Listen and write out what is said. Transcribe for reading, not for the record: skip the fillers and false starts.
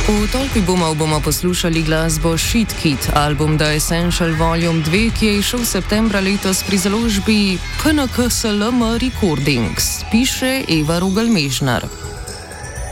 V Tolpi bomo poslušali glasbo Shit Kit, album The Essential Volume 2, ki je izšel septembra letos pri založbi PNKSLM Recordings, piše Eva Rugelmežnar.